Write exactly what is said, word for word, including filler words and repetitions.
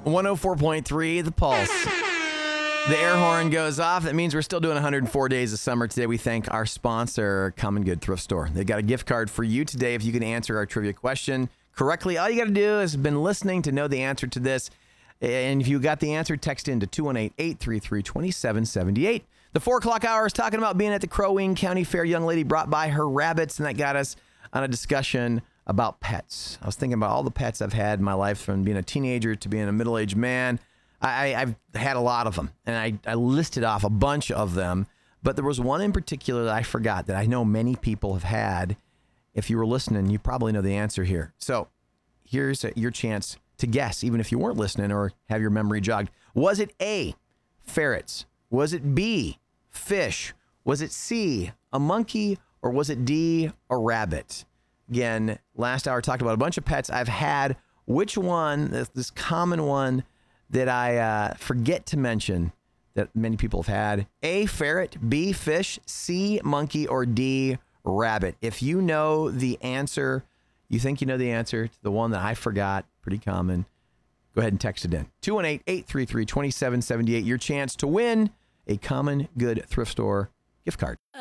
one oh four point three, The Pulse. The air horn goes off. That means we're still doing one hundred four days of summer. Today, we thank our sponsor, Common Good Thrift Store. They've got a gift card for you today if you can answer our trivia question correctly. All you got to do is been listening to know the answer to this. And if you got the answer, text in to two one eight, eight three three, two seven seven eight. The four o'clock hour is talking about being at the Crow Wing County Fair. Young lady brought by her rabbits, and that got us on a discussion about pets. I was thinking about all the pets I've had in my life, from being a teenager to being a middle-aged man. I, I've had a lot of them, and I, I listed off a bunch of them, but there was one in particular that I forgot that I know many people have had. If you were listening, you probably know the answer here. So here's a, your chance to guess, even if you weren't listening or have your memory jogged. Was it A, ferrets? Was it B, fish? Was it C, a monkey? Or was it D, a rabbit? Again, last hour talked about a bunch of pets I've had. Which one, this, this common one, that I uh, forget to mention that many people have had? A, ferret, B, fish, C, monkey, or D, rabbit. If you know the answer, you think you know the answer to the one that I forgot, pretty common, go ahead and text it in. two one eight, eight three three, two seven seven eight. Your chance to win a Common Good Thrift Store gift card.